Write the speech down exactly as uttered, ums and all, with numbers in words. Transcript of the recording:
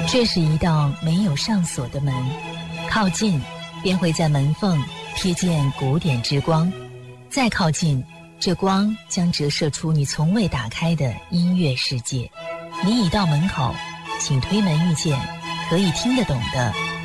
这是一道没有上锁的门，靠近便会在门缝瞥见古典之光，再靠近，这光将折射出你从未打开的音乐世界。你已到门口，请推门遇见可以听得懂的